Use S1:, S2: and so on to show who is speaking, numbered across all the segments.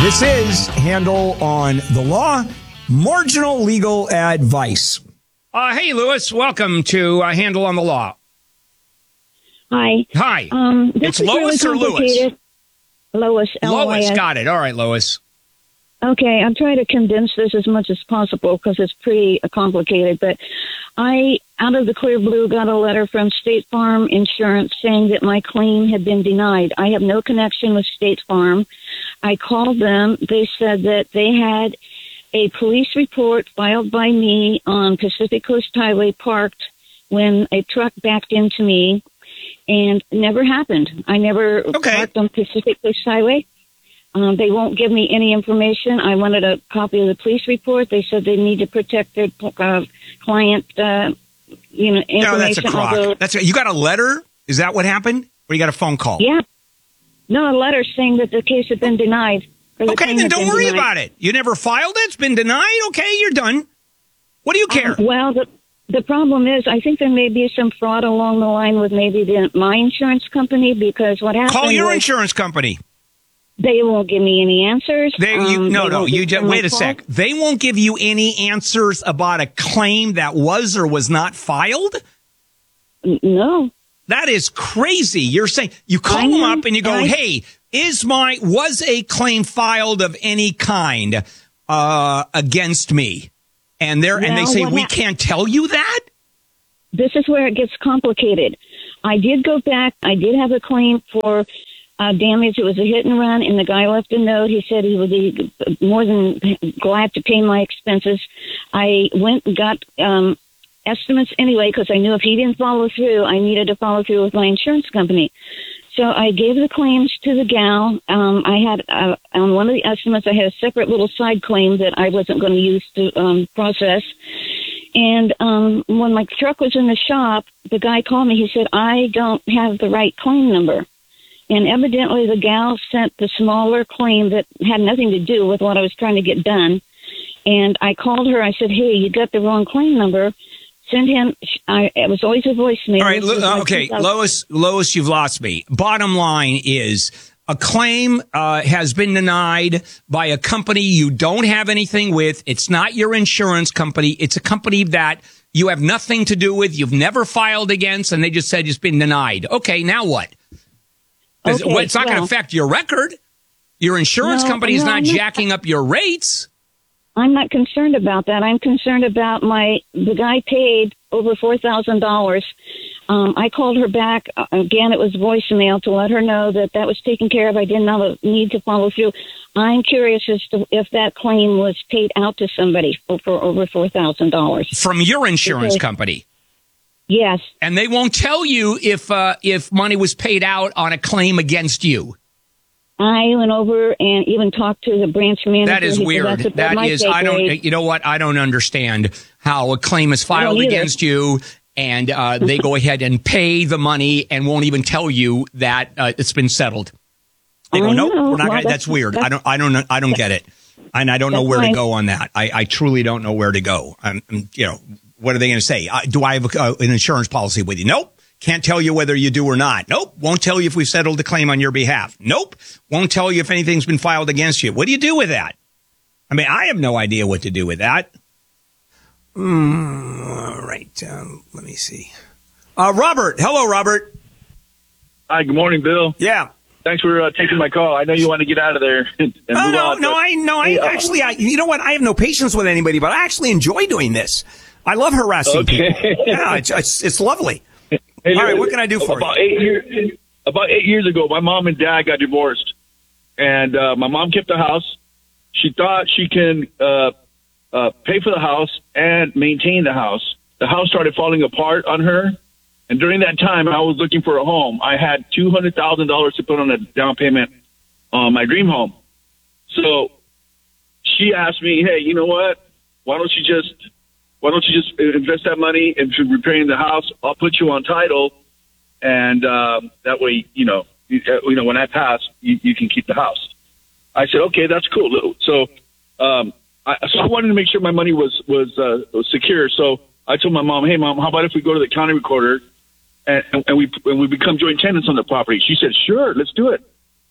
S1: This is Handle on the Law, marginal legal advice. Hey, Lewis. Welcome to Handle on the Law.
S2: Hi.
S1: Hi. It's Lois
S2: really
S1: or Lewis?
S2: Lois.
S1: Lois. Got it. All right, Lois.
S2: Okay, I'm trying to condense this as much as possible because it's pretty complicated. But I, out of the clear blue, got a letter from State Farm Insurance saying that my claim had been denied. I have no connection with State Farm. I called them. They said that they had a police report filed by me on Pacific Coast Highway parked when a truck backed into me, and never happened. I never parked on Pacific Coast Highway. They won't give me any information. I wanted a copy of the police report. They said they need to protect their client, information.
S1: No, that's a crock. You got a letter? Is that what happened? Or you got a phone call?
S2: Yeah. No, a letter saying that the case had been denied.
S1: Okay, then don't worry about it. You never filed it? It's been denied? Okay, you're done. What do you care?
S2: Well, the problem is I think there may be some fraud along the line with maybe my insurance company, because what happened
S1: Call your insurance company.
S2: They won't give me any answers.
S1: Wait a sec. They won't give you any answers about a claim that was or was not filed?
S2: No.
S1: That is crazy. You're saying you call them up and you go, hey, was a claim filed of any kind against me? And they say, we can't tell you that?
S2: This is where it gets complicated. I did go back. I did have a claim for damage. It was a hit and run, and the guy left a note. He said he would be more than glad to pay my expenses. I went and got estimates anyway, because I knew if he didn't follow through, I needed to follow through with my insurance company. So I gave the claims to the gal. I had on one of the estimates, I had a separate little side claim that I wasn't going to use to process. And when my truck was in the shop, the guy called me. He said, I don't have the right claim number. And evidently the gal sent the smaller claim that had nothing to do with what I was trying to get done. And I called her. I said, hey, you got the wrong claim number. Send him. It was always a voicemail.
S1: All right. Okay. Lois, you've lost me. Bottom line is a claim has been denied by a company you don't have anything with. It's not your insurance company. It's a company that you have nothing to do with. You've never filed against, and they just said it's been denied. Okay. Now what? It's not going to affect your record. Your insurance company is not jacking up your rates.
S2: I'm not concerned about that. I'm concerned about the guy paid over $4,000. I called her back. Again, it was voicemail to let her know that was taken care of. I didn't need to follow through. I'm curious as to if that claim was paid out to somebody for over $4,000.
S1: From your insurance company?
S2: Yes.
S1: And they won't tell you if money was paid out on a claim against you?
S2: I went over and even talked to the branch manager.
S1: That is weird. You know what? I don't understand how a claim is filed against you and they go ahead and pay the money and won't even tell you that it's been settled. They go, nope, we're not. That's weird. I don't get it, and I don't know where to go on that. I truly don't know where to go. What are they going to say? Do I have an insurance policy with you? Nope. Can't tell you whether you do or not. Nope. Won't tell you if we've settled the claim on your behalf. Nope. Won't tell you if anything's been filed against you. What do you do with that? I mean, I have no idea what to do with that. All right. Let me see. Robert. Hello, Robert.
S3: Hi. Good morning, Bill.
S1: Yeah.
S3: Thanks for taking my call. I know you want to get out of there. You know what? I have no patience with anybody, but I actually enjoy doing this. I love harassing people. Yeah, it's lovely. Hey, all right, what can I do for you? About 8 years ago, my mom and dad got divorced, and my mom kept the house. She thought she can pay for the house and maintain the house. The house started falling apart on her, and during that time, I was looking for a home. I had $200,000 to put on a down payment on my dream home. So she asked me, hey, you know what? Why don't you just invest that in into repairing the house? I'll put you on title, and that way, when I pass, you can keep the house. I said, okay, that's cool. So, I wanted to make sure my money was secure. So I told my mom, hey, Mom, how about if we go to the county recorder and we become joint tenants on the property? She said, sure, let's do it.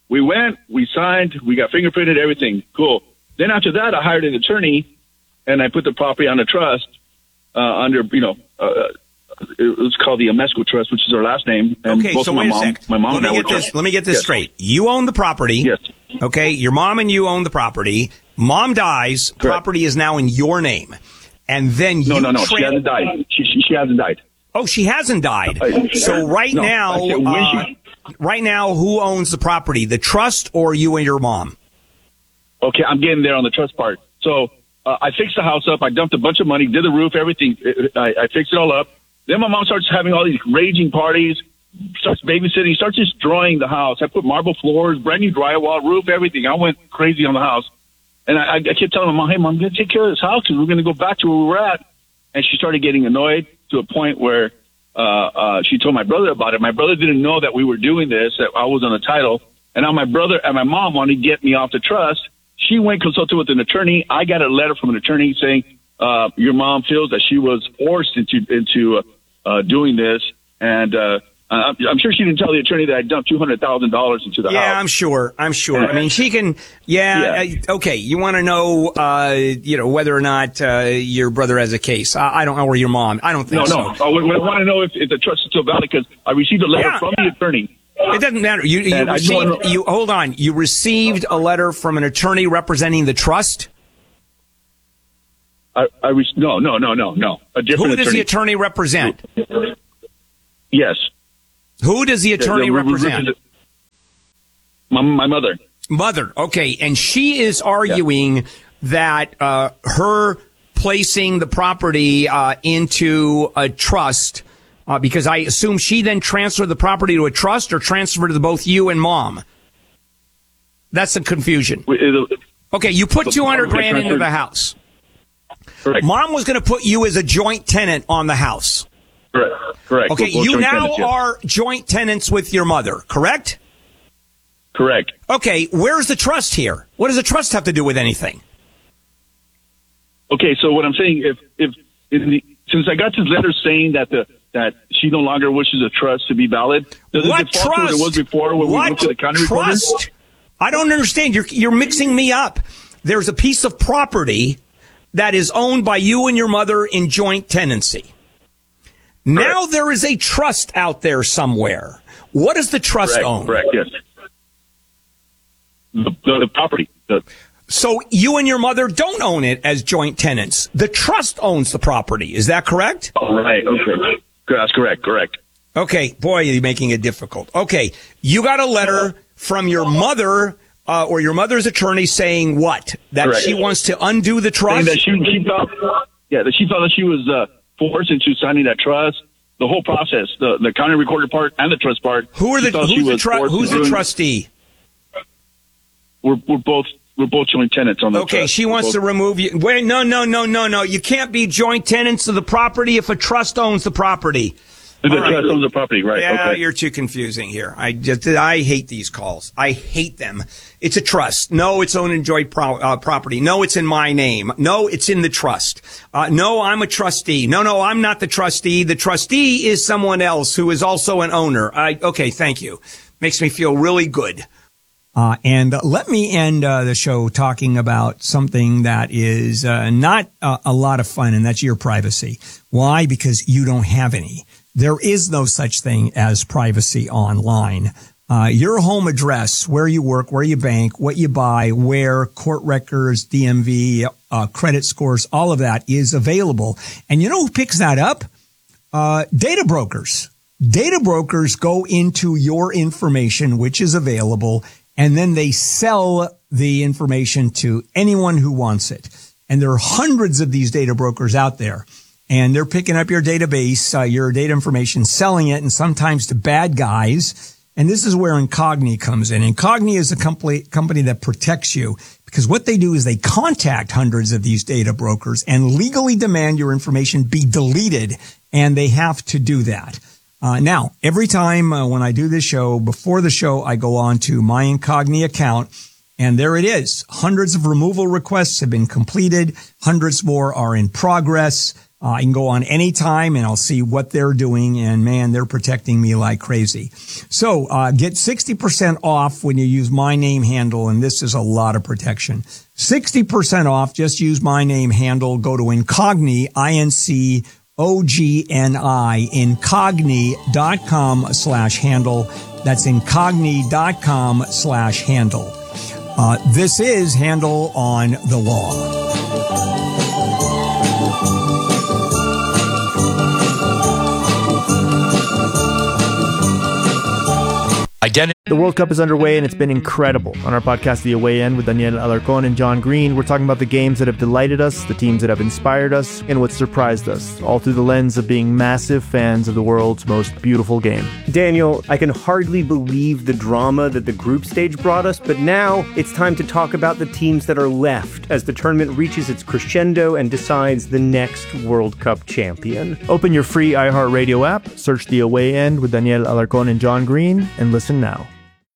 S4: we went, we signed, we got fingerprinted, everything. Cool. Then after that, I hired an attorney, and I put the property on a trust under, it was called the Amesco Trust, which is our last name. And
S3: okay, so wait a sec.
S4: My mom
S3: Let me get this straight. You own the property.
S4: Yes.
S3: Okay, your mom and you own the property. Mom dies.
S4: Correct.
S3: Property is now in your name. And then you...
S4: No. She hasn't died. She hasn't died.
S3: Oh, she hasn't died. So right now, who owns the property? The trust or you and your mom?
S4: Okay, I'm getting there on the trust part. So I fixed the house up. I dumped a bunch of money, did the roof, everything. I fixed it all up. Then my mom starts having all these raging parties, starts babysitting, starts destroying the house. I put marble floors, brand new drywall, roof, everything. I went crazy on the house. And I kept telling my mom, hey, Mom, I'm going to take care of this house because we're going to go back to where we were at. And she started getting annoyed to a point where she told my brother about it. My brother didn't know that we were doing this, that I was on the title. And now my brother and my mom wanted to get me off the trust. She went consulted with an attorney. I got a letter from an attorney saying your mom feels that she was forced into doing this, and I'm sure she didn't tell the attorney that I dumped $200,000 into the house.
S3: Yeah, I'm sure. I mean, she can. Yeah. Okay. You want to know, whether or not your brother has a case? I don't know, or your mom. I don't think so.
S4: No. I want to know if the trust is still valid because I received a letter from the attorney.
S3: It doesn't matter. Hold on. You received a letter from an attorney representing the trust?
S4: No. A different
S3: Who does the attorney represent?
S4: Yes.
S3: Who does the attorney represent?
S4: My mother.
S3: Mother. Okay. And she is arguing that her placing the property into a trust, because I assume she then transferred the property to a trust or transferred to both you and mom. That's the confusion. Okay. You put $200,000 into the house.
S4: Correct.
S3: Mom was going to put you as a joint tenant on the house.
S4: Correct.
S3: Okay, you now are joint tenants with your mother, correct?
S4: Correct.
S3: Okay, where's the trust here? What does the trust have to do with anything?
S4: Okay, so what I'm saying, since I got this letter saying that she no longer wishes a trust to be valid, does
S3: what
S4: it default to what it was before when we went to the county
S3: trust?
S4: Recorder?
S3: I don't understand. You're mixing me up. There's a piece of property that is owned by you and your mother in joint tenancy. Now there is a trust out there somewhere. What does the trust own?
S4: Correct, yes. The property.
S3: So you and your mother don't own it as joint tenants. The trust owns the property. Is that correct?
S4: Oh, right. Okay. That's correct.
S3: Okay. Boy, you're making it difficult. Okay. You got a letter from your mother or your mother's attorney saying what? That she wants to undo the trust?
S4: Saying that she felt that she was forced into signing that trust. The whole process, the county recorder part and the trust part.
S3: Who's the trustee?
S4: We're both joint tenants on the trust.
S3: Okay, she wants to remove you. Wait, no. You can't be joint tenants of the property if a trust owns the property.
S4: The trust owns the property, right?
S3: Yeah,
S4: okay.
S3: You're too confusing here. I hate these calls. I hate them. It's a trust. No, it's owned and joint property. No, it's in my name. No, it's in the trust. No, I'm a trustee. No, I'm not the trustee. The trustee is someone else who is also an owner. Okay, thank you. Makes me feel really good. And let me end the show talking about something that is not a lot of fun, and that's your privacy. Why? Because you don't have any. There is no such thing as privacy online. Your home address, where you work, where you bank, what you buy, where, court records, DMV, credit scores, all of that is available. And you know who picks that up? Data brokers. Data brokers go into your information, which is available, and then they sell the information to anyone who wants it. And there are hundreds of these data brokers out there. And they're picking up your database, your data information, selling it, and sometimes to bad guys. And this is where Incogni comes in. Incogni is a company that protects you because what they do is they contact hundreds of these data brokers and legally demand your information be deleted, and they have to do that. Now, every time when I do this show, before the show, I go on to my Incogni account, and there it is. Hundreds of removal requests have been completed. Hundreds more are in progress.
S5: I can go on anytime and I'll see what they're doing. And man, they're protecting me like crazy. So, get 60% off when you use my name handle. And this is a lot of protection. 60% off. Just use my name handle. Go to Incogni, INCOGNI, incogni.com/handle. That's incogni.com/handle. This is Handle on the Law.
S6: The World Cup is underway and it's been incredible. On our podcast, The Away End, with Daniel Alarcón and John Green, we're talking about the games that have delighted us, the teams that have inspired us, and what surprised us, all through the lens of being massive fans of the world's most beautiful game.
S7: Daniel, I can hardly believe the drama that the group stage brought us, but now it's time to talk about the teams that are left as the tournament reaches its crescendo and decides the next World Cup champion.
S6: Open your free iHeartRadio app, search The Away End with Daniel Alarcón and John Green, and listen now.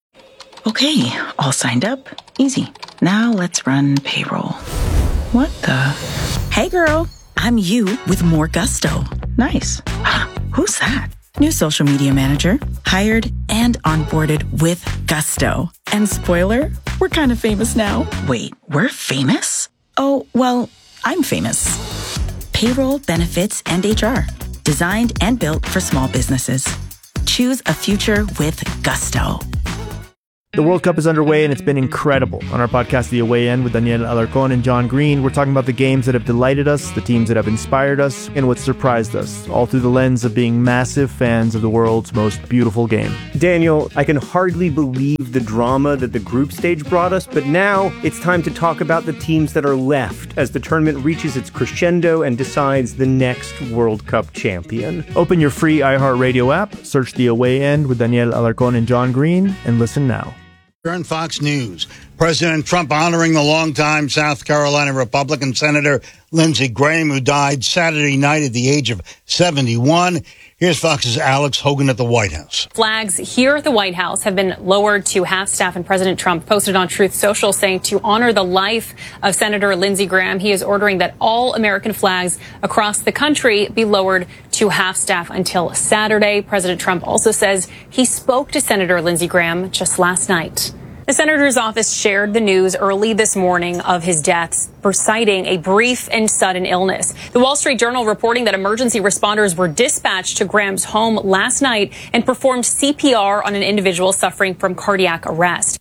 S8: Okay, all signed up. Easy. Now let's run payroll. What the? Hey girl, I'm you with more gusto. Nice. Who's that? New social media manager. Hired and onboarded with gusto. And spoiler, we're kind of famous now. Wait, we're famous? Oh, well, I'm famous. Payroll, benefits, and HR. Designed and built for small businesses. Choose a future with gusto.
S6: The World Cup is underway and it's been incredible. On our podcast, The Away End, with Daniel Alarcón and John Green, we're talking about the games that have delighted us, the teams that have inspired us, and what surprised us, all through the lens of being massive fans of the world's most beautiful game.
S7: Daniel, I can hardly believe the drama that the group stage brought us, but now it's time to talk about the teams that are left as the tournament reaches its crescendo and decides the next World Cup champion.
S6: Open your free iHeartRadio app, search The Away End with Daniel Alarcón and John Green, and listen now.
S9: On Fox News, President Trump honoring the longtime South Carolina Republican Senator Lindsey Graham, who died Saturday night at the age of 71. Here's Fox's Alex Hogan at the White House.
S10: Flags here at the White House have been lowered to half-staff, and President Trump posted on Truth Social saying to honor the life of Senator Lindsey Graham, he is ordering that all American flags across the country be lowered to half-staff until Saturday. President Trump also says he spoke to Senator Lindsey Graham just last night. The senator's office shared the news early this morning of his death, citing a brief and sudden illness. The Wall Street Journal reporting that emergency responders were dispatched to Graham's home last night and performed CPR on an individual suffering from cardiac arrest.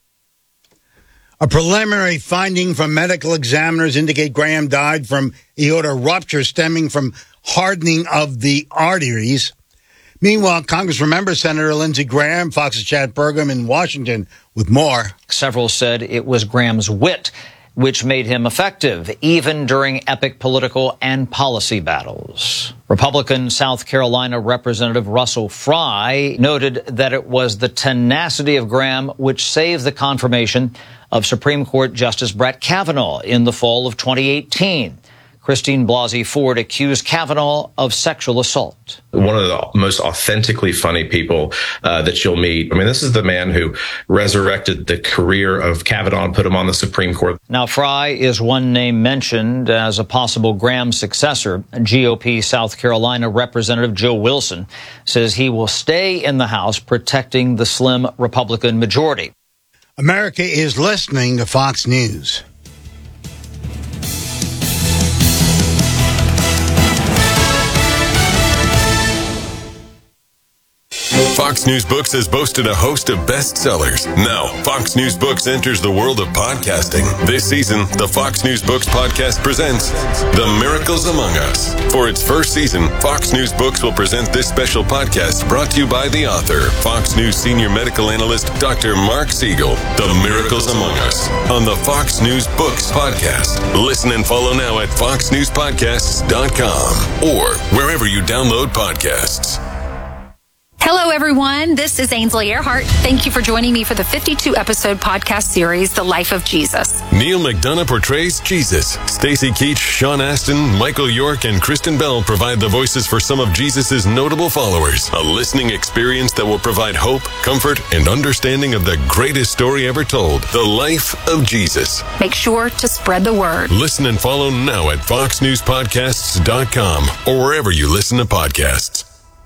S9: A preliminary finding from medical examiners indicate Graham died from aorta rupture stemming from hardening of the arteries. Meanwhile, Congress remembers Senator Lindsey Graham. Fox's Chad Burgum in Washington with more.
S11: Several said it was Graham's wit which made him effective, even during epic political and policy battles. Republican South Carolina Representative Russell Fry noted that it was the tenacity of Graham which saved the confirmation of Supreme Court Justice Brett Kavanaugh in the fall of 2018. Christine Blasey Ford accused Kavanaugh of sexual assault.
S12: One of the most authentically funny people that you'll meet. I mean, this is the man who resurrected the career of Kavanaugh and put him on the Supreme Court.
S11: Now, Fry is one name mentioned as a possible Graham successor. GOP South Carolina Representative Joe Wilson says he will stay in the House protecting the slim Republican majority.
S9: America is listening to Fox News.
S13: Fox News Books has boasted a host of bestsellers. Now, Fox News Books enters the world of podcasting. This season, the Fox News Books podcast presents The Miracles Among Us. For its first season, Fox News Books will present this special podcast brought to you by the author, Fox News senior medical analyst, Dr. Mark Siegel. The Miracles Among Us on the Fox News Books podcast. Listen and follow now at foxnewspodcasts.com or wherever you download podcasts.
S14: Hello, everyone. This is Ainsley Earhart. Thank you for joining me for the 52-episode podcast series, The Life of Jesus.
S13: Neil McDonough portrays Jesus. Stacey Keach, Sean Astin, Michael York, and Kristen Bell provide the voices for some of Jesus' notable followers. A listening experience that will provide hope, comfort, and understanding of the greatest story ever told, The Life of Jesus.
S14: Make sure to spread the word.
S13: Listen and follow now at foxnewspodcasts.com or wherever you listen to podcasts.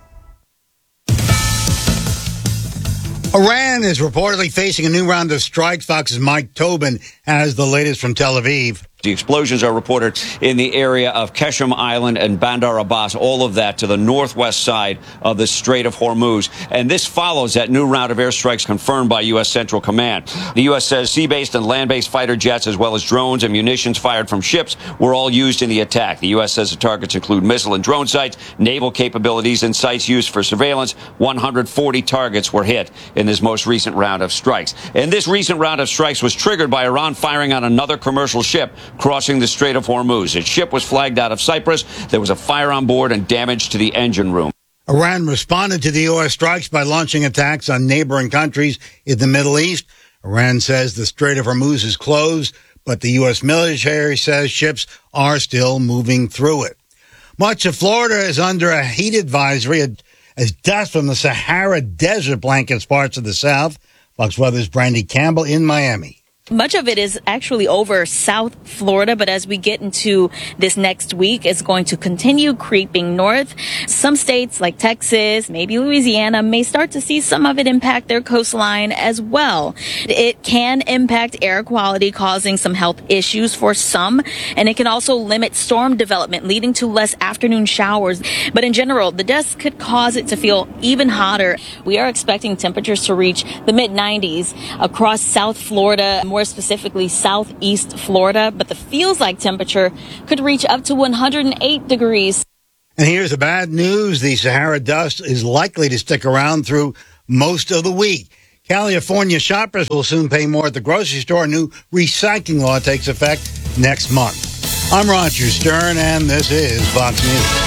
S9: Iran is reportedly facing a new round of strikes. Fox's Mike Tobin has the latest from Tel Aviv.
S15: The explosions are reported in the area of Keshem Island and Bandar Abbas, all of that to the northwest side of the Strait of Hormuz. And this follows that new round of airstrikes confirmed by U.S. Central Command. The U.S. says sea-based and land-based fighter jets, as well as drones and munitions fired from ships, were all used in the attack. The U.S. says the targets include missile and drone sites, naval capabilities, and sites used for surveillance. 140 targets were hit in this most recent round of strikes. And this recent round of strikes was triggered by Iran firing on another commercial ship crossing the Strait of Hormuz. Its ship was flagged out of Cyprus. There was a fire on board and damage to the engine room.
S9: Iran responded to the U.S. strikes by launching attacks on neighboring countries in the Middle East. Iran says the Strait of Hormuz is closed, but the U.S. military says ships are still moving through it. Much of Florida is under a heat advisory as dust from the Sahara Desert blankets parts of the South. Fox Weather's Brandy Campbell in Miami.
S16: Much of it is actually over South Florida, but as we get into this next week, it's going to continue creeping north. Some states like Texas, maybe Louisiana, may start to see some of it impact their coastline as well. It can impact air quality, causing some health issues for some, and it can also limit storm development, leading to less afternoon showers. But in general, the dust could cause it to feel even hotter. We are expecting temperatures to reach the mid-90s across South Florida, more specifically southeast Florida, but the feels like temperature could reach up to 108 degrees.
S9: And here's the bad news. The Sahara dust is likely to stick around through most of the week. California shoppers will soon pay more at the grocery store. A new recycling law takes effect next month. I'm Roger Stern, and this is Fox News.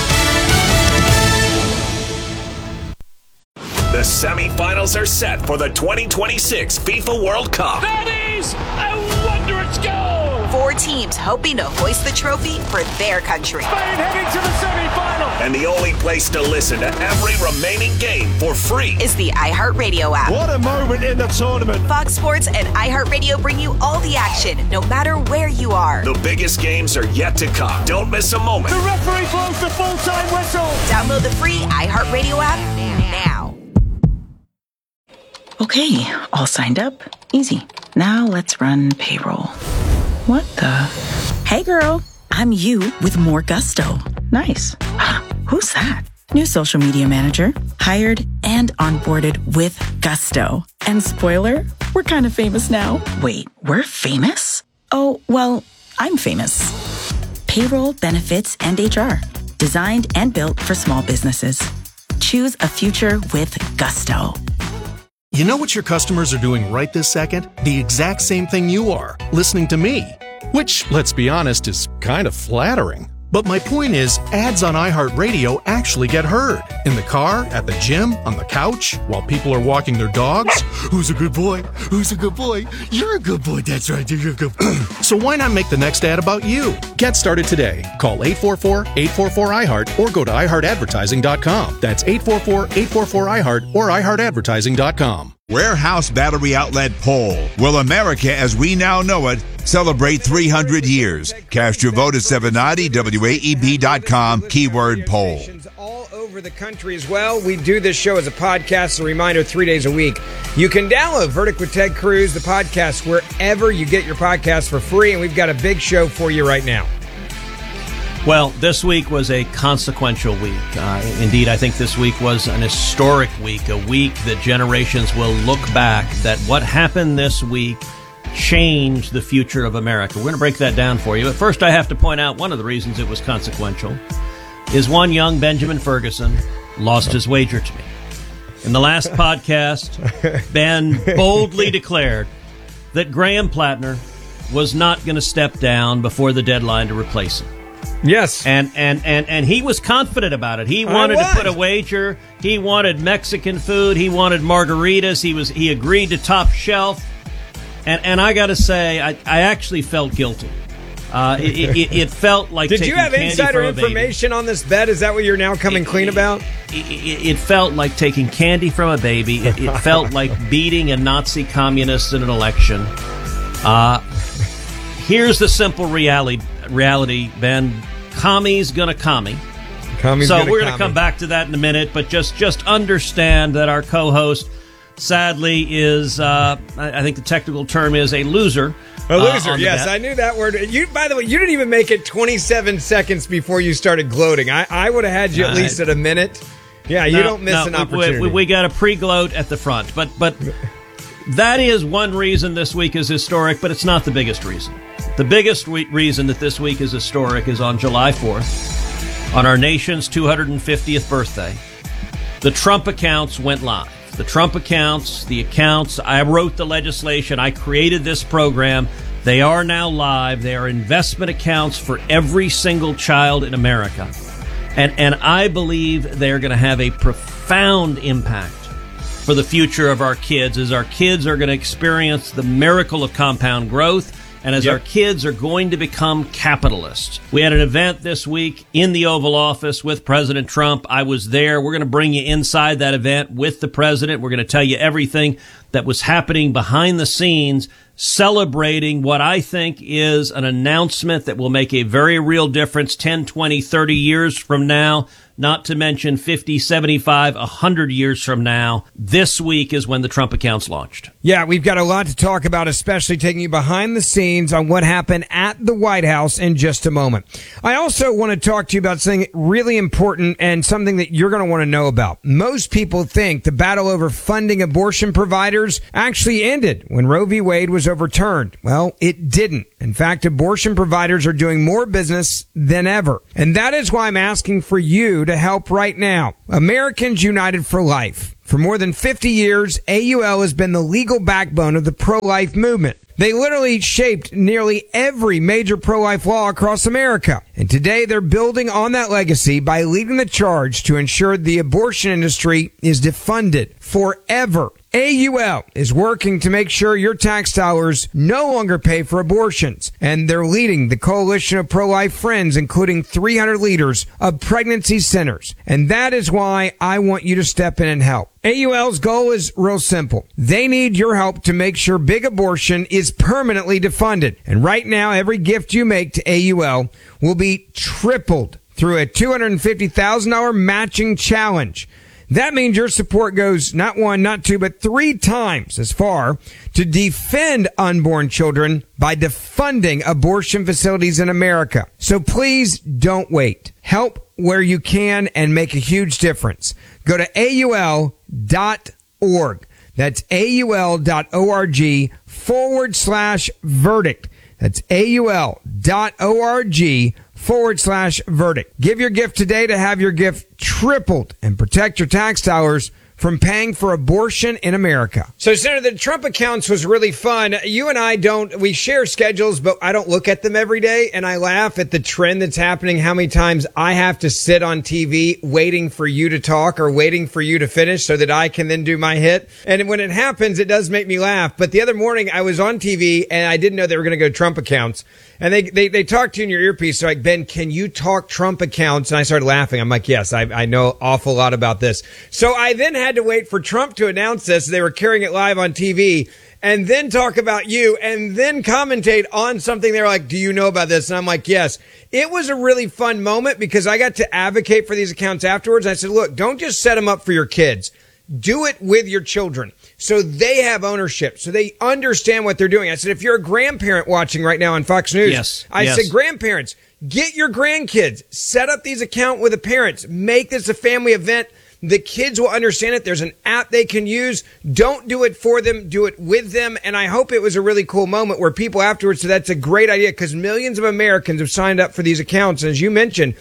S17: The semifinals are set for the 2026 FIFA World Cup.
S18: That is a wondrous goal!
S19: 4 teams hoping to hoist the trophy for their country.
S18: Spain heading to the semifinal!
S17: And the only place to listen to every remaining game for free
S19: is the iHeartRadio app.
S18: What a moment in the tournament!
S19: Fox Sports and iHeartRadio bring you all the action, no matter where you are.
S17: The biggest games are yet to come. Don't miss a moment.
S18: The referee blows the full-time whistle!
S19: Download the free iHeartRadio app now.
S8: Okay, all signed up. Easy. Now let's run payroll. What the? Hey girl, I'm you with more gusto. Nice. Who's that? New social media manager. Hired and onboarded with gusto. And spoiler, we're kind of famous now. Wait, we're famous? Oh, well, I'm famous. Payroll, benefits, and HR. Designed and built for small businesses. Choose a future with gusto.
S20: You know what your customers are doing right this second? The exact same thing you are, listening to me. Which, let's be honest, is kind of flattering. But my point is, ads on iHeartRadio actually get heard. In the car, at the gym, on the couch, while people are walking their dogs. Who's a good boy? Who's a good boy? You're a good boy, that's right, you're a good boy. So why not make the next ad about you? Get started today. Call 844-844-iHeart or go to iHeartAdvertising.com. That's 844-844-iHeart or iHeartAdvertising.com.
S21: Warehouse Battery Outlet poll. Will America as we now know it celebrate 300 years? Cast your vote at 790 WAEB.com, keyword poll.
S22: All over the country as well. We do this show as a podcast, a reminder, 3 days a week. You can download Verdict with Ted Cruz, the podcast, wherever you get your podcast for free, and we've got a big show for you right now.
S23: Well, this week was a consequential week. Indeed, I think this week was an historic week, a week that generations will look back, that what happened this week changed the future of America. We're going to break that down for you. But first, I have to point out one of the reasons it was consequential is one young Benjamin Ferguson lost his wager to me. In the last podcast, Ben boldly declared that Graham Plattner was not going to step down before the deadline to replace him.
S22: Yes.
S23: And he was confident about it. He wanted to put a wager. He wanted Mexican food. He wanted margaritas. He agreed to top shelf. And I got to say, I actually felt guilty. It felt like
S22: Did you have insider information on this bet? Is that what you're now coming clean about?
S23: It felt like taking candy from a baby. It felt like beating a Nazi communist in an election. Here's the simple reality, Ben. Commie's gonna commie. So we're gonna come back to that in a minute, but just understand that our co-host, sadly, is I think the technical term is a loser.
S22: A loser, yes. I knew that word. By the way, you didn't even make it 27 seconds before you started gloating. I would have had you at least at a minute. Yeah, you don't miss an opportunity.
S23: We got a pre-gloat at the front, but that is one reason this week is historic, but it's not the biggest reason. The biggest reason that this week is historic is on July 4th, on our nation's 250th birthday, the Trump accounts went live. The Trump accounts, I wrote the legislation, I created this program. They are now live. They are investment accounts for every single child in America. And I believe they're going to have a profound impact for the future of our kids, as our kids are going to experience the miracle of compound growth, and as our kids are going to become capitalists. We had an event this week in the Oval Office with President Trump. I was there. We're going to bring you inside that event with the president. We're going to tell you everything that was happening behind the scenes, celebrating what I think is an announcement that will make a very real difference 10, 20, 30 years from now, not to mention 50, 75, 100 years from now. This week is when the Trump accounts launched.
S22: Yeah, we've got a lot to talk about, especially taking you behind the scenes on what happened at the White House in just a moment. I also want to talk to you about something really important and something that you're going to want to know about. Most people think the battle over funding abortion providers actually ended when Roe v. Wade was overturned. Well, it didn't. In fact, abortion providers are doing more business than ever. And that is why I'm asking for you to help right now. Americans United for Life. For more than 50 years, AUL has been the legal backbone of the pro-life movement. They literally shaped nearly every major pro-life law across America. And today they're building on that legacy by leading the charge to ensure the abortion industry is defunded forever. AUL is working to make sure your tax dollars no longer pay for abortions. And they're leading the coalition of pro-life friends, including 300 leaders of pregnancy centers. And that is why I want you to step in and help. AUL's goal is real simple. They need your help to make sure big abortion is permanently defunded. And right now, every gift you make to AUL will be tripled through a $250,000 matching challenge. That means your support goes not one, not two, but 3 times as far to defend unborn children by defunding abortion facilities in America. So please don't wait. Help where you can and make a huge difference. Go to AUL.org. That's AUL.org/verdict. That's AUL.org/verdict. Give your gift today to have your gift tripled and protect your tax dollars from paying for abortion in America. So, Senator, the Trump accounts was really fun. You and I we share schedules, but I don't look at them every day. And I laugh at the trend that's happening, how many times I have to sit on TV waiting for you to talk or waiting for you to finish so that I can then do my hit. And when it happens, it does make me laugh. But the other morning I was on TV and I didn't know they were going to go Trump accounts. And they talked to you in your earpiece. They're like, Ben, can you talk Trump accounts? And I started laughing. I'm like, yes, I know an awful lot about this. So I then had to wait for Trump to announce this. They were carrying it live on TV and then talk about you and then commentate on something. They're like, do you know about this? And I'm like, yes. It was a really fun moment because I got to advocate for these accounts afterwards. I said, look, don't just set them up for your kids. Do it with your children so they have ownership, so they understand what they're doing. I said, if you're a grandparent watching right now on Fox News, I said, grandparents, get your grandkids, set up these accounts with the parents, make this a family event. The kids will understand it. There's an app they can use. Don't do it for them. Do it with them. And I hope it was a really cool moment where people afterwards said that's a great idea because millions of Americans have signed up for these accounts. And as you mentioned,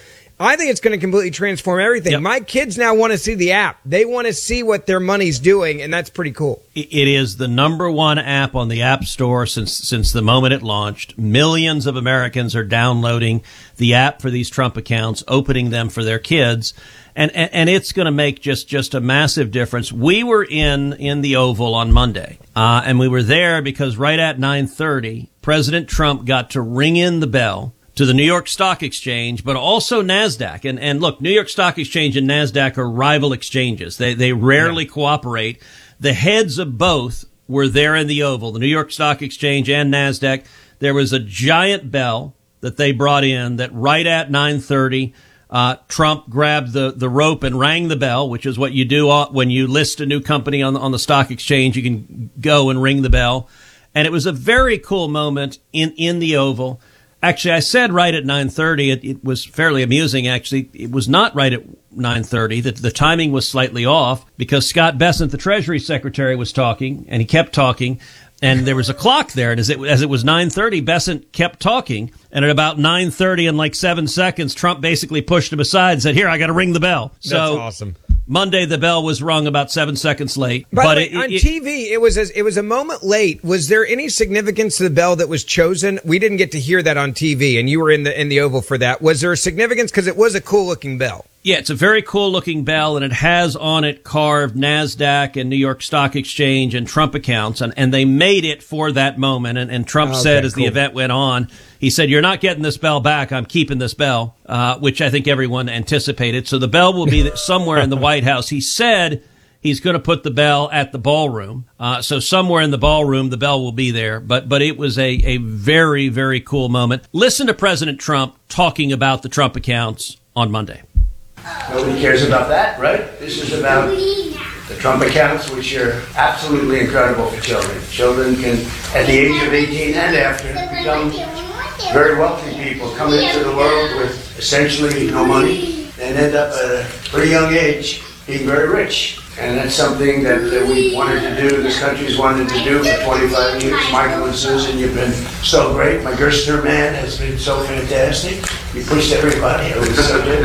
S22: I think it's going to completely transform everything. Yep. My kids now want to see the app. They want to see what their money's doing, and that's pretty cool.
S23: It is the number one app on the App Store since the moment it launched. Millions of Americans are downloading the app for these Trump accounts, opening them for their kids. And it's going to make just a massive difference. We were in the Oval on Monday, and we were there because right at 9:30, President Trump got to ring in the bell to the New York Stock Exchange, but also NASDAQ. And look, New York Stock Exchange and NASDAQ are rival exchanges. They rarely cooperate. The heads of both were there in the Oval, the New York Stock Exchange and NASDAQ. There was a giant bell that they brought in that right at 9:30, Trump grabbed the rope and rang the bell, which is what you do when you list a new company on the stock exchange. You can go and ring the bell. And it was a very cool moment in the Oval. Actually, I said right at 9:30. It was fairly amusing, actually. It was not right at 9:30. The timing was slightly off because Scott Bessent, the Treasury Secretary, was talking, and he kept talking. And there was a clock there, and as it was 9:30, Bessent kept talking. And at about 9:30 and like 7 seconds, Trump basically pushed him aside and said, "Here, I got to ring the bell."
S22: That's awesome.
S23: Monday, the bell was rung about 7 seconds late.
S22: But on TV, it was a moment late. Was there any significance to the bell that was chosen? We didn't get to hear that on TV, and you were in the Oval for that. Was there a significance? Because it was a cool looking bell.
S23: Yeah, it's a very cool looking bell, and it has on it carved NASDAQ and New York Stock Exchange and Trump accounts, and they made it for that moment. And Trump said as the event went on, he said, "You're not getting this bell back. I'm keeping this bell," which I think everyone anticipated. So the bell will be somewhere in the White House. He said he's going to put the bell at the ballroom. So somewhere in the ballroom, the bell will be there. But it was a very, very cool moment. Listen to President Trump talking about the Trump accounts on Monday.
S1: Nobody cares about that, right? This is about the Trump accounts, which are absolutely incredible for children. Children can, at the age of 18 and after, become very wealthy people, come into the world with essentially no money and end up at a pretty young age being very rich. And that's something that we wanted to do, this country's wanted to do for 25 years. Michael and Susan, you've been so great. My Gerster man has been so fantastic. You pushed everybody. It was so good.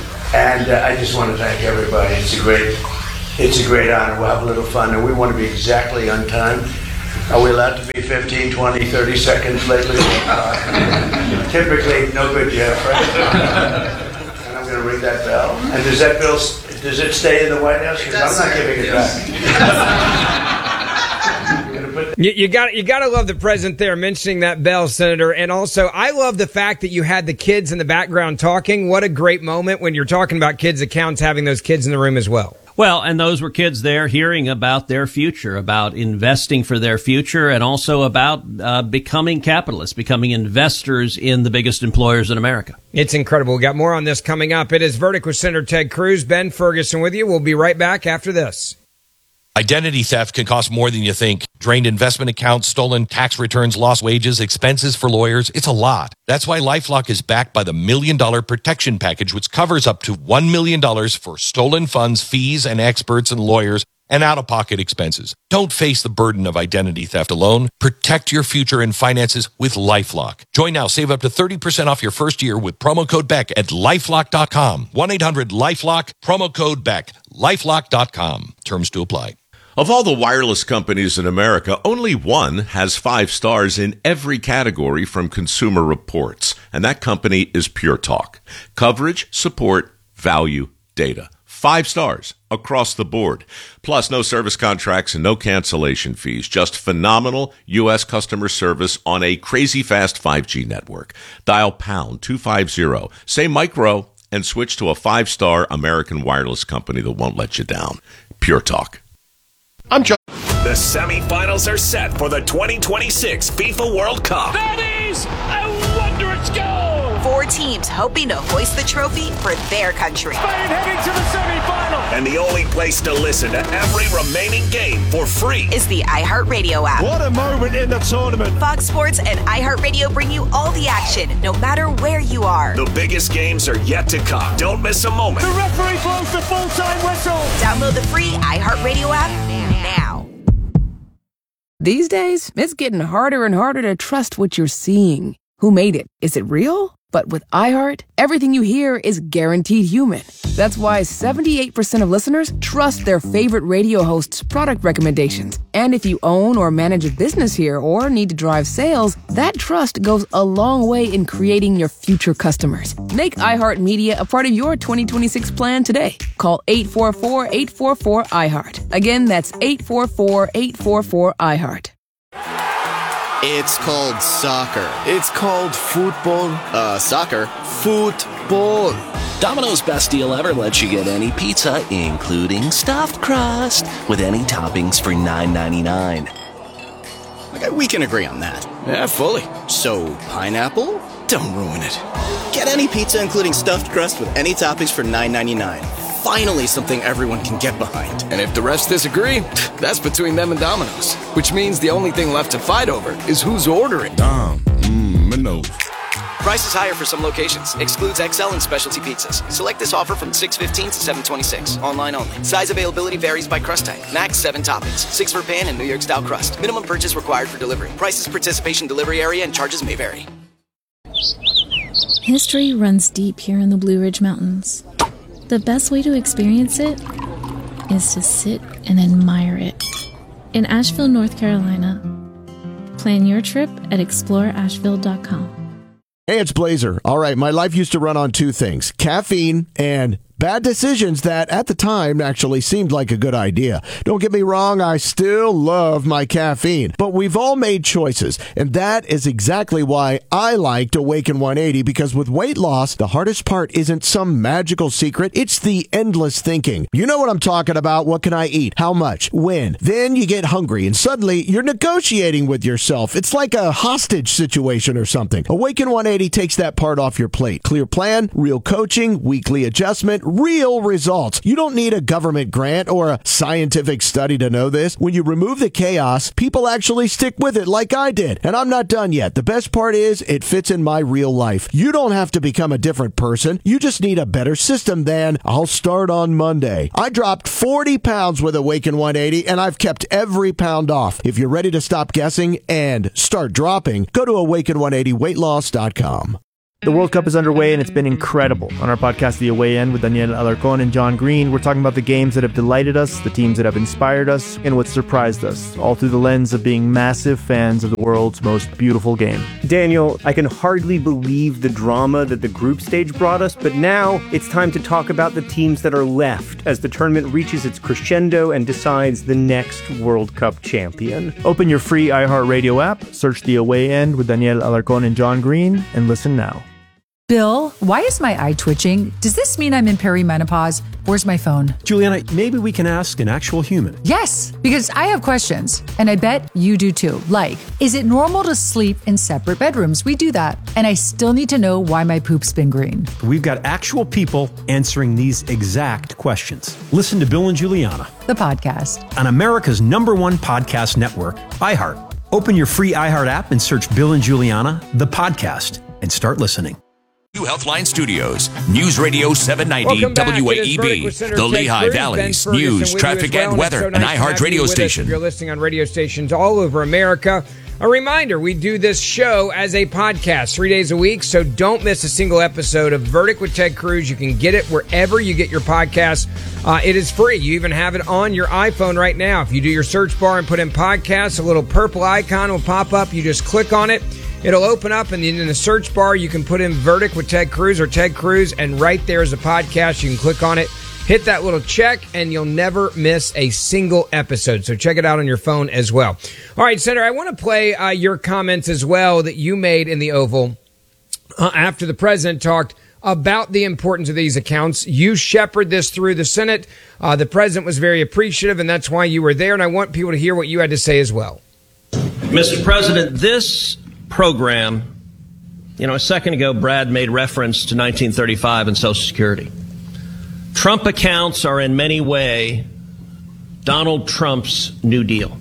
S1: And I just want to thank everybody. It's a great honor. We'll have a little fun, and we want to be exactly on time. Are we allowed to be 15, 20, 30 seconds late? Typically, no good, Jeff, right? And I'm going to ring that bell. And does it stay in the White House? Because I'm not giving it back.
S22: You got to love the president there mentioning that bell, Senator. And also, I love the fact that you had the kids in the background talking. What a great moment when you're talking about kids' accounts, having those kids in the room as well.
S23: Well, and those were kids there hearing about their future, about investing for their future, and also about becoming capitalists, becoming investors in the biggest employers in America.
S22: It's incredible. We got more on this coming up. It is Verdict with Senator Ted Cruz. Ben Ferguson with you. We'll be right back after this.
S2: Identity theft can cost more than you think. Drained investment accounts, stolen tax returns, lost wages, expenses for lawyers. It's a lot. That's why LifeLock is backed by the $1 Million Protection Package, which covers up to $1 million for stolen funds, fees, and experts and lawyers, and out-of-pocket expenses. Don't face the burden of identity theft alone. Protect your future and finances with LifeLock. Join now. Save up to 30% off your first year with promo code BECK at LifeLock.com. 1-800-LifeLock, promo code BECK, LifeLock.com. Terms to apply.
S4: Of all the wireless companies in America, only one has 5 stars in every category from Consumer Reports, and that company is Pure Talk. Coverage, support, value, data. 5 stars across the board. Plus, no service contracts and no cancellation fees. Just phenomenal U.S. customer service on a crazy fast 5G network. Dial pound 250, say micro, and switch to a 5-star American wireless company that won't let you down. Pure Talk.
S17: I'm John. The semifinals are set for the 2026 FIFA World Cup.
S18: That is a wondrous goal!
S19: 4 teams hoping to hoist the trophy for their country.
S18: Spain heading to the semifinal.
S17: And the only place to listen to every remaining game for free
S19: is the iHeartRadio app.
S18: What a moment in the tournament.
S19: Fox Sports and iHeartRadio bring you all the action, no matter where you are.
S17: The biggest games are yet to come. Don't miss a moment.
S18: The referee blows the full-time whistle.
S19: Download the free iHeartRadio app now.
S24: These days, it's getting harder and harder to trust what you're seeing. Who made it? Is it real?
S3: But with iHeart, everything you hear is guaranteed human. That's why 78% of listeners trust their favorite radio hosts' product recommendations. And if you own or manage a business here or need to drive sales, that trust goes a long way in creating your future customers. Make iHeartMedia a part of your 2026 plan today. Call 844-844-iHeart. Again, that's 844-844-iHeart.
S5: It's called soccer. It's called football. Soccer. Football.
S7: Domino's Best Deal Ever lets you get any pizza, including stuffed crust, with any toppings for $9.99.
S5: Okay, we can agree on that. Yeah, fully. So, pineapple? Don't ruin it. Get any pizza, including stuffed crust, with any toppings for $9.99. Finally, something everyone can get behind.
S24: And if the refs disagree, that's between them and Domino's. Which means the only thing left to fight over is who's ordering.
S5: Domino's. Price is higher for some locations. Excludes XL and specialty pizzas. Select this offer from 6/15 to 7/26. Online only. Size availability varies by crust type. Max 7 toppings. 6 for pan and New York style crust. Minimum purchase required for delivery. Prices, participation, delivery area, and charges may vary.
S25: History runs deep here in the Blue Ridge Mountains. The best way to experience it is to sit and admire it. In Asheville, North Carolina. Plan your trip at exploreasheville.com.
S26: Hey, it's Blazer. All right, my life used to run on two things, caffeine and bad decisions that at the time actually seemed like a good idea. Don't get me wrong, I still love my caffeine, but we've all made choices, and that is exactly why I liked Awaken 180, because with weight loss, the hardest part isn't some magical secret, it's the endless thinking. You know what I'm talking about. What can I eat? How much? When? Then you get hungry, and suddenly you're negotiating with yourself. It's like a hostage situation or something. Awaken 180 takes that part off your plate. Clear plan, real coaching, weekly adjustment, real results. You don't need a government grant or a scientific study to know this. When you remove the chaos, people actually stick with it like I did. And I'm not done yet. The best part is it fits in my real life. You don't have to become a different person. You just need a better system than I'll start on Monday. I dropped 40 pounds with Awaken 180 and I've kept every pound off. If you're ready to stop guessing and start dropping, go to awaken180weightloss.com.
S6: The World Cup is underway, and it's been incredible. On our podcast, The Away End, with Daniel Alarcón and John Green, we're talking about the games that have delighted us, the teams that have inspired us, and what surprised us, all through the lens of being massive fans of the world's most beautiful game.
S27: Daniel, I can hardly believe the drama that the group stage brought us, but now it's time to talk about the teams that are left as the tournament reaches its crescendo and decides the next World Cup champion.
S6: Open your free iHeartRadio app, search The Away End with Daniel Alarcón and John Green, and listen now.
S28: Bill, why is my eye twitching? Does this mean I'm in perimenopause? Where's my phone?
S29: Juliana, maybe we can ask an actual human.
S28: Yes, because I have questions, and I bet you do too. Like, is it normal to sleep in separate bedrooms? We do that. And I still need to know why my poop's been green.
S29: We've got actual people answering these exact questions. Listen to Bill and Juliana,
S28: the podcast,
S29: on America's #1 podcast network, iHeart. Open your free iHeart app and search Bill and Juliana, the podcast, and start listening.
S2: New Healthline Studios, News Radio 790 WAEB, the Lehigh Valley's news, traffic, and weather, an iHeart radio station.
S22: You're listening on radio stations all over America. A reminder, we do this show as a podcast 3 days a week, so don't miss a single episode of Verdict with Ted Cruz. You can get it wherever you get your podcasts. It is free. You even have it on your iPhone right now. If you do your search bar and put in podcasts, a little purple icon will pop up. You just click on it. It'll open up, and in the search bar, you can put in Verdict with Ted Cruz or Ted Cruz, and right there is a podcast. You can click on it, hit that little check, and you'll never miss a single episode. So check it out on your phone as well. All right, Senator, I want to play your comments as well that you made in the Oval after the president talked about the importance of these accounts. You shepherded this through the Senate. The president was very appreciative, and that's why you were there, and I want people to hear what you had to say as well.
S23: Mr. President, this program, a second ago, Brad made reference to 1935 and Social Security. Trump accounts are in many ways Donald Trump's New Deal.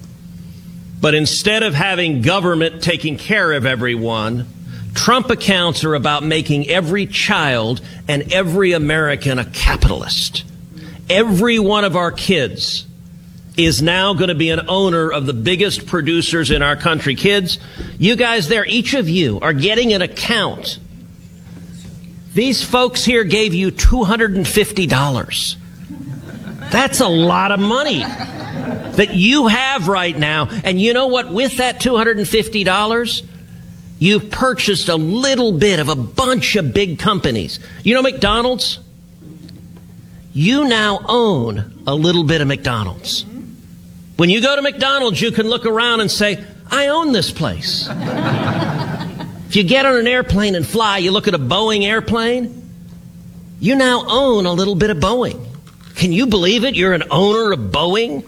S23: But instead of having government taking care of everyone, Trump accounts are about making every child and every American a capitalist. Every one of our kids is now going to be an owner of the biggest producers in our country. Kids, you guys there, each of you are getting an account These folks here gave you $250. That's a lot of money that you have right now. And you know what? With that $250, you've purchased a little bit of a bunch of big companies. You know McDonald's? You now own a little bit of McDonald's. When you go to McDonald's, you can look around and say, I own this place. If you get on an airplane and fly, you look at a Boeing airplane, you now own a little bit of Boeing. Can you believe it? You're an owner of Boeing?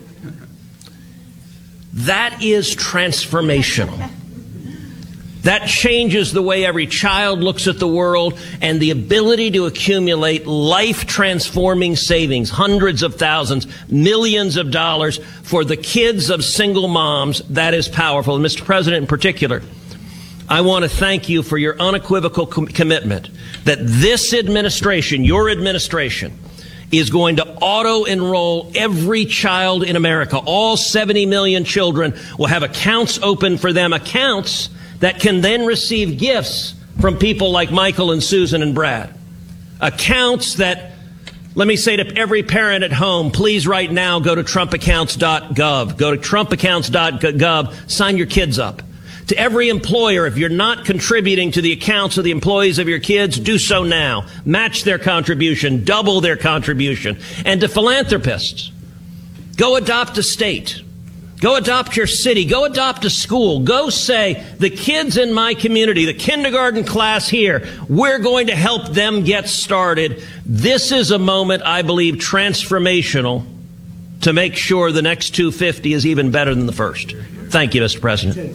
S23: That is transformational. That changes the way every child looks at the world, and the ability to accumulate life-transforming savings, hundreds of thousands, millions of dollars for the kids of single moms, that is powerful. And Mr. President, in particular, I want to thank you for your unequivocal commitment that this administration, your administration, is going to auto-enroll every child in America. All 70 million children will have accounts open for them, accounts that can then receive gifts from people like Michael and Susan and Brad. Accounts that, let me say to every parent at home, please right now go to trumpaccounts.gov. Go to trumpaccounts.gov, sign your kids up. To every employer, if you're not contributing to the accounts of the employees of your kids, do so now. Match their contribution, double their contribution. And to philanthropists, go adopt a state. Go adopt your city. Go adopt a school. Go say, the kids in my community, the kindergarten class here, we're going to help them get started. This is a moment, I believe, transformational to make sure the next 250 is even better than the first. Thank you, Mr. President.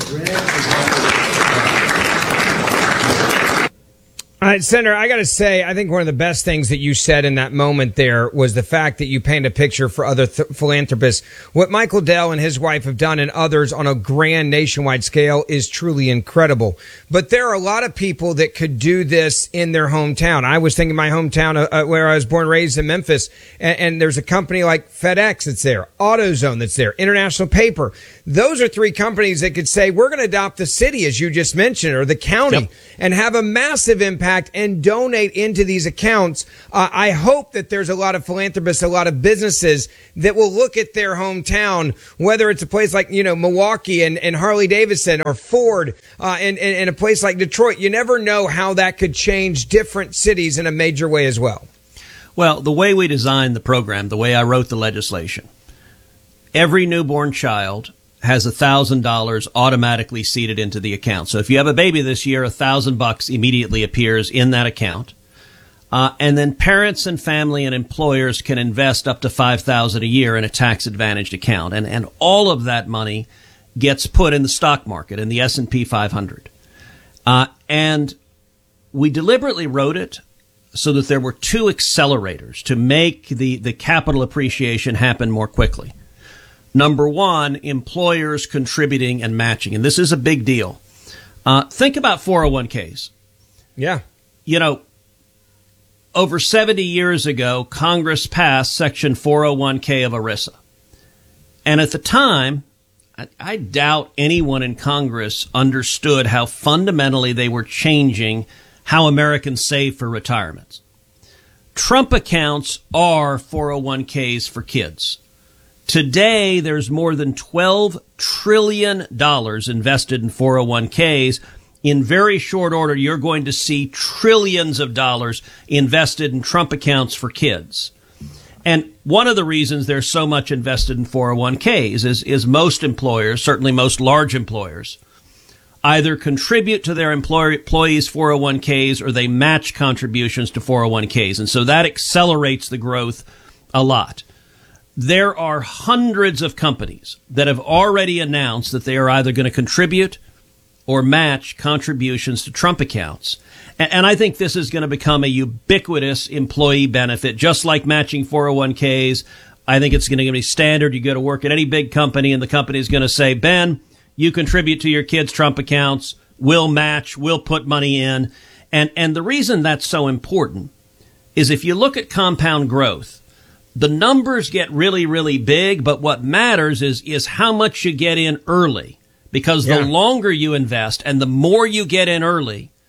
S22: All right, Senator, I got to say, I think one of the best things that you said in that moment there was the fact that you paint a picture for other philanthropists. What Michael Dell and his wife have done and others on a grand nationwide scale is truly incredible. But there are a lot of people that could do this in their hometown. I was thinking my hometown where I was born and raised in Memphis, and there's a company like FedEx that's there, AutoZone that's there, International Paper. Those are three companies that could say, we're going to adopt the city, as you just mentioned, or the county, and have a massive impact and donate into these accounts. I hope that there's a lot of philanthropists, a lot of businesses that will look at their hometown, whether it's a place like, Milwaukee and Harley Davidson or Ford, and a place like Detroit. You never know how that could change different cities in a major way as well.
S23: Well, the way we designed the program, the way I wrote the legislation, every newborn child has $1,000 automatically seeded into the account. So if you have a baby this year, $1,000 immediately appears in that account. And then parents and family and employers can invest up to $5,000 a year in a tax-advantaged account. And all of that money gets put in the stock market, in the S&P 500. And we deliberately wrote it so that there were two accelerators to make the capital appreciation happen more quickly. Number one, employers contributing and matching. And this is a big deal. Think about 401ks.
S22: Yeah.
S23: Over 70 years ago, Congress passed Section 401k of ERISA. And at the time, I doubt anyone in Congress understood how fundamentally they were changing how Americans save for retirement. Trump accounts are 401ks for kids. Today, there's more than $12 trillion invested in 401ks. In very short order, you're going to see trillions of dollars invested in Trump accounts for kids. And one of the reasons there's so much invested in 401ks is most employers, certainly most large employers, either contribute to their employees' 401ks or they match contributions to 401ks. And so that accelerates the growth a lot. There are hundreds of companies that have already announced that they are either going to contribute or match contributions to Trump accounts. And I think this is going to become a ubiquitous employee benefit, just like matching 401ks. I think it's going to be standard. You go to work at any big company and the company is going to say, Ben, you contribute to your kids' Trump accounts. We'll match. We'll put money in. And the reason that's so important is if you look at compound growth, the numbers get really, really big, but what matters is how much you get in early. Because the longer you invest and the more you get in early,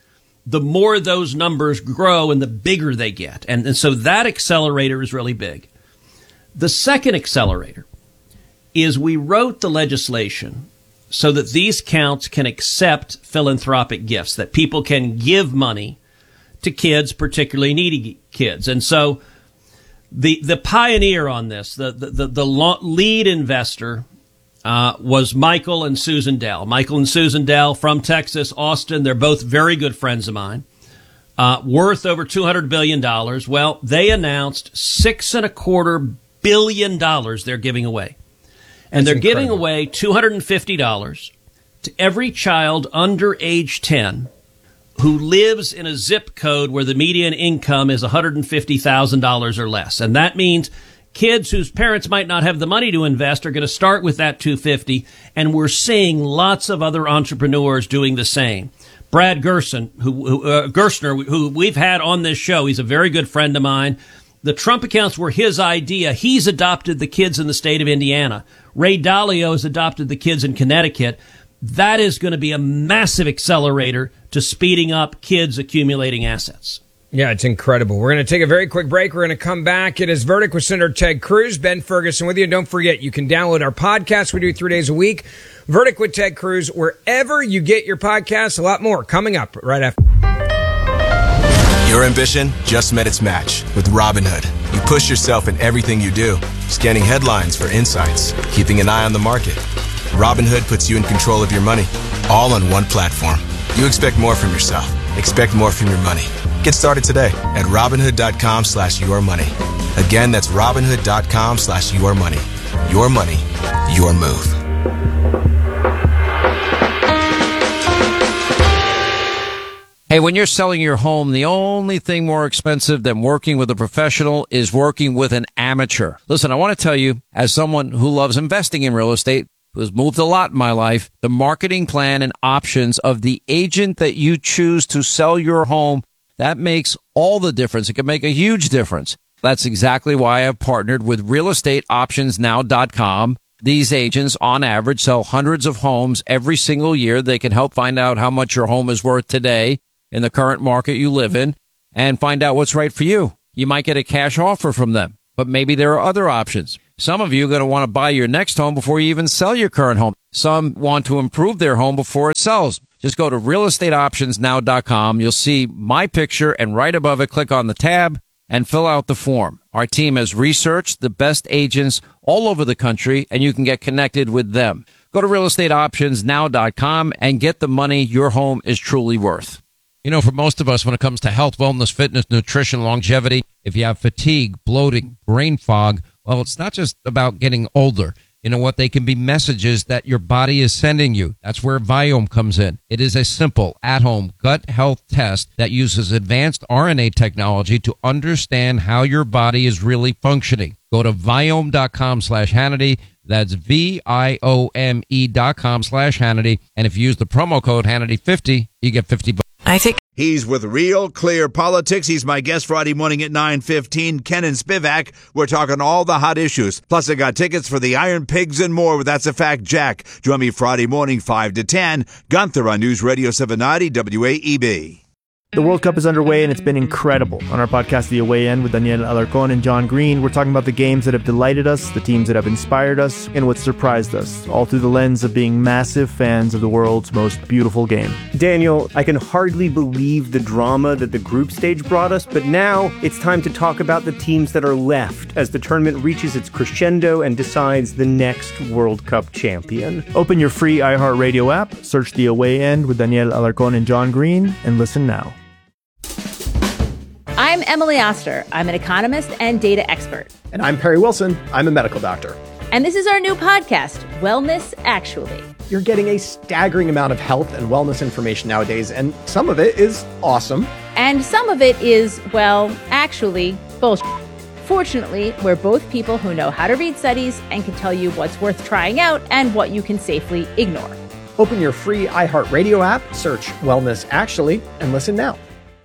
S23: the more those numbers grow and the bigger they get. And so that accelerator is really big. The second accelerator is we wrote the legislation so that these counts can accept philanthropic gifts, that people can give money to kids, particularly needy kids. And so the pioneer on this, the lead investor, was Michael and Susan Dell. Michael and Susan Dell from Texas, Austin. They're both very good friends of mine. Worth over $200 billion. Well, they announced $6.25 billion they're giving away. And they're giving away $250 to every child under age 10 who lives in a zip code where the median income is $150,000 or less. And that means kids whose parents might not have the money to invest are going to start with that $250, and we're seeing lots of other entrepreneurs doing the same. Brad Gerstner, who we've had on this show, he's a very good friend of mine. The Trump accounts were his idea. He's adopted the kids in the state of Indiana. Ray Dalio has adopted the kids in Connecticut. That is going to be a massive accelerator to speeding up kids accumulating assets.
S22: Yeah, it's incredible. We're going to take a very quick break. We're going to come back. It is Verdict with Senator Ted Cruz. Ben Ferguson with you. And don't forget, you can download our podcast. We do 3 days a week. Verdict with Ted Cruz, wherever you get your podcasts. A lot more coming up right after.
S8: Your ambition just met its match with Robinhood. You push yourself in everything you do, scanning headlines for insights, keeping an eye on the market. Robinhood puts you in control of your money, all on one platform. You expect more from yourself. Expect more from your money. Get started today at Robinhood.com/yourmoney. Again, that's Robinhood.com/yourmoney. Your money, your move.
S9: Hey, when you're selling your home, the only thing more expensive than working with a professional is working with an amateur. Listen, I want to tell you, as someone who loves investing in real estate, who has moved a lot in my life, the marketing plan and options of the agent that you choose to sell your home, that makes all the difference. It can make a huge difference. That's exactly why I've partnered with realestateoptionsnow.com. These agents, on average, sell hundreds of homes every single year. They can help find out how much your home is worth today in the current market you live in and find out what's right for you. You might get a cash offer from them, but maybe there are other options. Some of you are going to want to buy your next home before you even sell your current home. Some want to improve their home before it sells. Just go to realestateoptionsnow.com. You'll see my picture, and right above it, click on the tab and fill out the form. Our team has researched the best agents all over the country, and you can get connected with them. Go to realestateoptionsnow.com and get the money your home is truly worth. You know, for most of us, when it comes to health, wellness, fitness, nutrition, longevity, if you have fatigue, bloating, brain fog, well, it's not just about getting older. You know what? They can be messages that your body is sending you. That's where Viome comes in. It is a simple, at-home gut health test that uses advanced RNA technology to understand how your body is really functioning. Go to Viome.com/Hannity. That's VIOME.com/Hannity. And if you use the promo code Hannity50, you get $50.
S21: I think he's with Real Clear Politics. He's my guest Friday morning at 9:15. Kenan Spivak. We're talking all the hot issues. Plus, I got tickets for the Iron Pigs and more with That's a Fact Jack. Join me Friday morning, 5 to 10. Gunther on News Radio 790 WAEB.
S6: The World Cup is underway, and it's been incredible. On our podcast, The Away End, with Daniel Alarcon and John Green, we're talking about the games that have delighted us, the teams that have inspired us, and what surprised us, all through the lens of being massive fans of the world's most beautiful game.
S27: Daniel, I can hardly believe the drama that the group stage brought us, but now it's time to talk about the teams that are left as the tournament reaches its crescendo and decides the next World Cup champion.
S6: Open your free iHeartRadio app, search The Away End with Daniel Alarcon and John Green, and listen now.
S10: I'm Emily Oster. I'm an economist and data expert.
S11: And I'm Perry Wilson. I'm a medical doctor.
S10: And this is our new podcast, Wellness Actually.
S11: You're getting a staggering amount of health and wellness information nowadays, and some of it is awesome.
S10: And some of it is, well, actually, bullshit. Fortunately, we're both people who know how to read studies and can tell you what's worth trying out and what you can safely ignore.
S11: Open your free iHeartRadio app, search Wellness Actually, and listen now.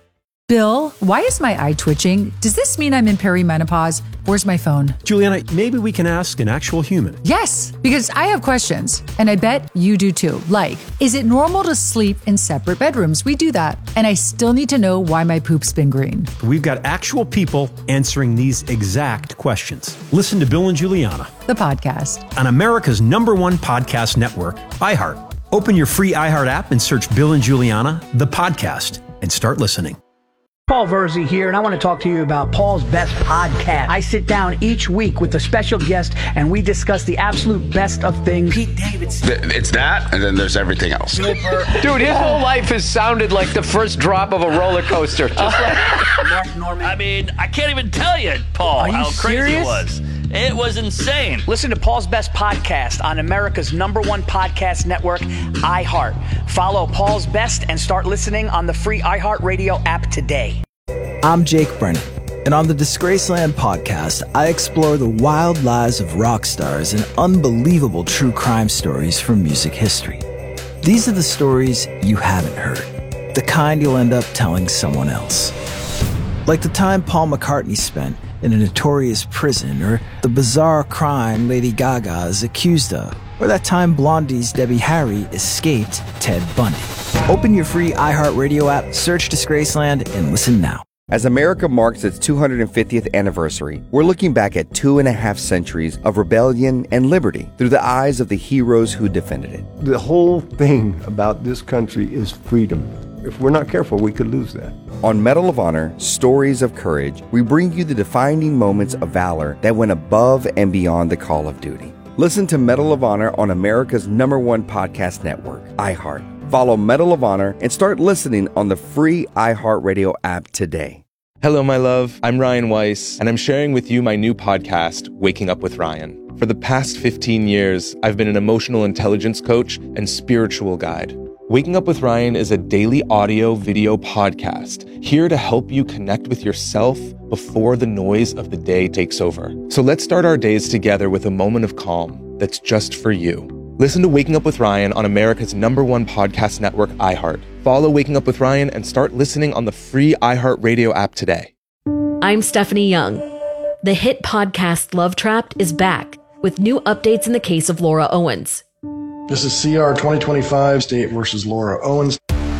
S28: Bill, why is my eye twitching? Does this mean I'm in perimenopause? Where's my phone?
S29: Juliana, maybe we can ask an actual human.
S28: Yes, because I have questions, and I bet you do too. Like, is it normal to sleep in separate bedrooms? We do that. And I still need to know why my poop's been green.
S29: We've got actual people answering these exact questions. Listen to Bill and Juliana,
S28: the podcast,
S29: on America's #1 podcast network, iHeart. Open your free iHeart app and search Bill and Juliana, the podcast, and start listening.
S1: Paul Verzi here, and I want to talk to you about Paul's Best Podcast. I sit down each week with a special guest, and we discuss the absolute best of things. Pete Davidson.
S4: It's that, and then there's everything else.
S1: Dude, his whole life has sounded like the first drop of a roller coaster. Just like Mark Norman.
S12: I mean, I can't even tell you, Paul, how crazy it was. It was insane.
S1: Listen to Paul's Best Podcast on America's #1 podcast network, iHeart. Follow Paul's Best and start listening on the free iHeartRadio app today.
S13: I'm Jake Brennan, and on the Disgraceland podcast, I explore the wild lives of rock stars and unbelievable true crime stories from music history. These are the stories you haven't heard, the kind you'll end up telling someone else. Like the time Paul McCartney spent in a notorious prison, or the bizarre crime Lady Gaga is accused of, or that time Blondie's Debbie Harry escaped Ted Bundy. Open your free iHeartRadio app, search Disgraceland, and listen now.
S14: As America marks its 250th anniversary, we're looking back at 2.5 centuries of rebellion and liberty through the eyes of the heroes who defended it.
S15: The whole thing about this country is freedom. If we're not careful, we could lose that.
S14: On Medal of Honor, Stories of Courage, we bring you the defining moments of valor that went above and beyond the call of duty. Listen to Medal of Honor on America's #1 podcast network, iHeart. Follow Medal of Honor and start listening on the free iHeartRadio app today.
S16: Hello, my love. I'm Ryan Weiss, and I'm sharing with you my new podcast, Waking Up with Ryan. For the past 15 years, I've been an emotional intelligence coach and spiritual guide. Waking Up with Ryan is a daily audio video podcast here to help you connect with yourself before the noise of the day takes over. So let's start our days together with a moment of calm that's just for you. Listen to Waking Up with Ryan on America's #1 podcast network, iHeart. Follow Waking Up with Ryan and start listening on the free iHeartRadio app today.
S17: I'm Stephanie Young. The hit podcast Love Trapped is back with new updates in the case of Laura Owens.
S20: This is CR 2025, State versus Laura Owens.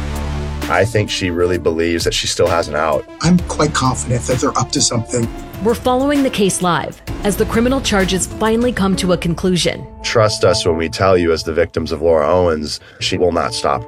S30: I think she really believes that she still has an out.
S31: I'm quite confident that they're up to something.
S17: We're following the case live as the criminal charges finally come to a conclusion.
S30: Trust us when we tell you, as the victims of Laura Owens, she will not stop.